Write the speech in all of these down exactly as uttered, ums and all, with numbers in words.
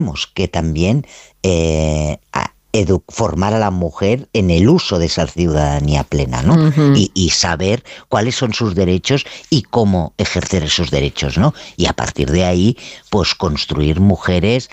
que también eh, a, edu- formar a la mujer en el uso de esa ciudadanía plena, ¿no? Uh-huh. Y, y saber cuáles son sus derechos y cómo ejercer esos derechos, ¿no? Y a partir de ahí, pues construir mujeres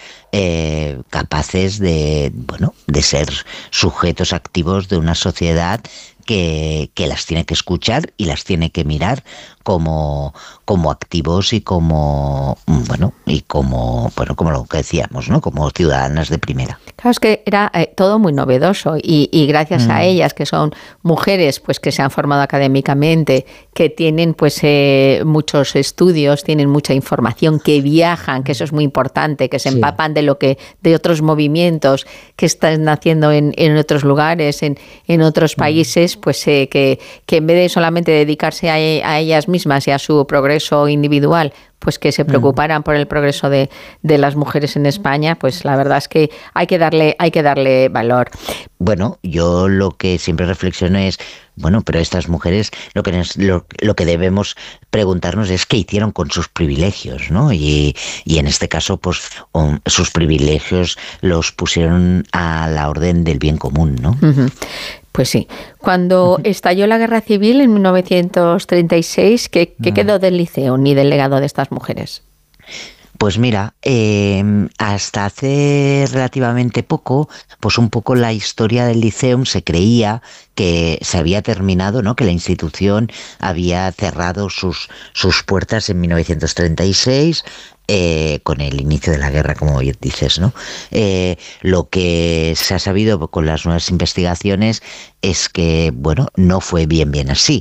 eh, capaces de, bueno, de ser sujetos activos de una sociedad que, que las tiene que escuchar y las tiene que mirar como, como activos y como, bueno, y como, bueno, como lo que decíamos, ¿no? Como ciudadanas de primera. Claro, es que era eh, todo muy novedoso y, y gracias mm. a ellas, que son mujeres pues que se han formado académicamente, que tienen pues eh, muchos estudios, tienen mucha información, que viajan, que eso es muy importante, que se sí. empapan de lo que de otros movimientos que están haciendo en, en otros lugares, en, en otros países, pues eh, que, que en vez de solamente dedicarse a, a ellas mismas y a su progreso individual, pues que se preocuparan por el progreso de, de las mujeres en España, pues la verdad es que hay que darle, hay que darle valor. Bueno, yo lo que siempre reflexiono es, bueno, pero estas mujeres lo que nos, lo, lo que debemos preguntarnos es qué hicieron con sus privilegios, ¿no? Y, y en este caso, pues um, sus privilegios los pusieron a la orden del bien común, ¿no? Uh-huh. Pues sí. Cuando uh-huh. estalló la Guerra Civil en mil novecientos treinta y seis, ¿qué, qué uh-huh. quedó del Liceo ni del legado de estas mujeres? Pues mira, eh, hasta hace relativamente poco, pues un poco la historia del Liceum se creía que se había terminado, ¿no? Que la institución había cerrado sus, sus puertas en mil novecientos treinta y seis, eh, con el inicio de la guerra, como dices, ¿no? Eh, lo que se ha sabido con las nuevas investigaciones es que, bueno, no fue bien, bien así.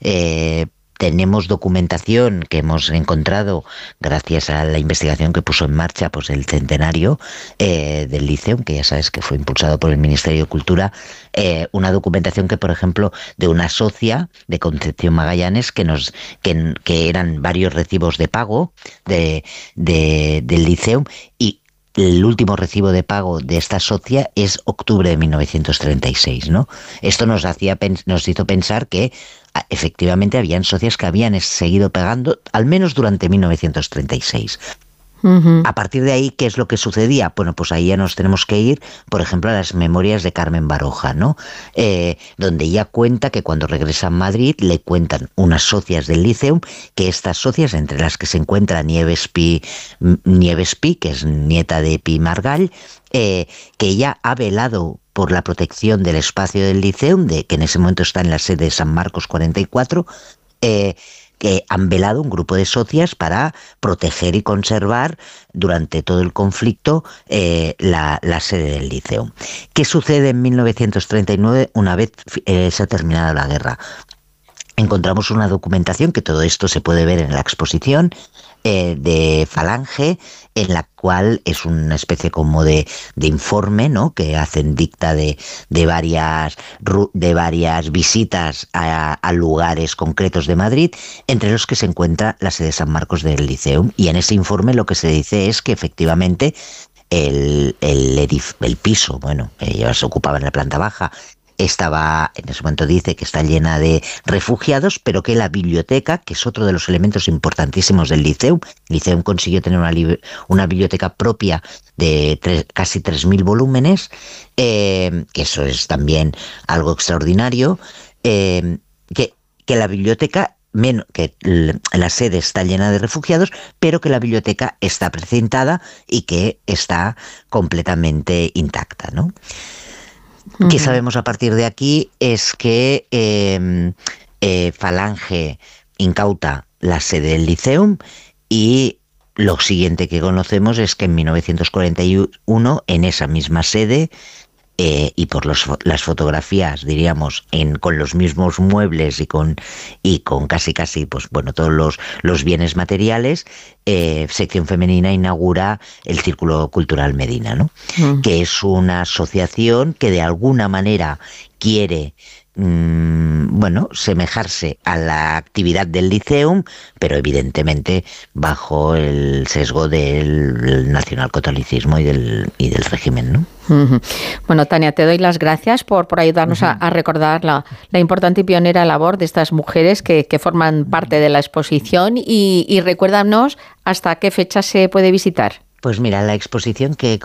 Eh, Tenemos documentación que hemos encontrado gracias a la investigación que puso en marcha pues el centenario eh, del Liceum, que ya sabes que fue impulsado por el Ministerio de Cultura, eh, una documentación que, por ejemplo, de una socia de Concepción Magallanes, que nos que, que eran varios recibos de pago de, de, del Liceum, y el último recibo de pago de esta socia es octubre de mil novecientos treinta y seis, ¿no? Esto nos hacía nos hizo pensar que efectivamente habían socias que habían seguido pagando al menos durante mil novecientos treinta y seis. Uh-huh. A partir de ahí, ¿qué es lo que sucedía? Bueno, pues ahí ya nos tenemos que ir, por ejemplo, a las memorias de Carmen Baroja, ¿no? Eh, donde ella cuenta que cuando regresa a Madrid le cuentan unas socias del Liceum, que estas socias, entre las que se encuentra Nieves Pi, Nieves Pi, que es nieta de Pi Margall, eh, que ella ha velado por la protección del espacio del Liceum, de, que en ese momento está en la sede de San Marcos cuarenta y cuatro, eh, que han velado un grupo de socias para proteger y conservar durante todo el conflicto eh, la, la sede del Liceum. ¿Qué sucede en mil novecientos treinta y nueve una vez eh, se ha terminado la guerra? Encontramos una documentación, que todo esto se puede ver en la exposición, eh, de Falange, en la cual es una especie como de, de informe, ¿no? Que hacen dicta de, de varias de varias visitas a, a lugares concretos de Madrid, entre los que se encuentra la sede de San Marcos del Liceum. Y en ese informe lo que se dice es que efectivamente el, el, edif- el piso, bueno, ellos se ocupaban en la planta baja, estaba, en ese momento dice que está llena de refugiados, pero que la biblioteca, que es otro de los elementos importantísimos del Liceum, el Liceum consiguió tener una, li- una biblioteca propia de tres, casi tres mil volúmenes, eh, que eso es también algo extraordinario, eh, que, que la biblioteca, menos, que la sede está llena de refugiados, pero que la biblioteca está precintada y que está completamente intacta, ¿no? Uh-huh. ¿Qué sabemos a partir de aquí? Es que eh, eh, Falange incauta la sede del Liceum, y lo siguiente que conocemos es que en mil novecientos cuarenta y uno, en esa misma sede, eh, y por los, las fotografías, diríamos, en, con los mismos muebles y con y con casi casi pues bueno todos los, los bienes materiales, eh, Sección Femenina inaugura el Círculo Cultural Medina, ¿no? Mm. Que es una asociación que de alguna manera quiere mmm, bueno, semejarse a la actividad del Liceum, pero evidentemente bajo el sesgo del nacionalcatolicismo y del, y del régimen, ¿no? Uh-huh. Bueno, Tania, te doy las gracias por, por ayudarnos uh-huh. a, a recordar la, la importante y pionera labor de estas mujeres que, que forman parte de la exposición, y, y recuérdanos hasta qué fecha se puede visitar. Pues mira, la exposición que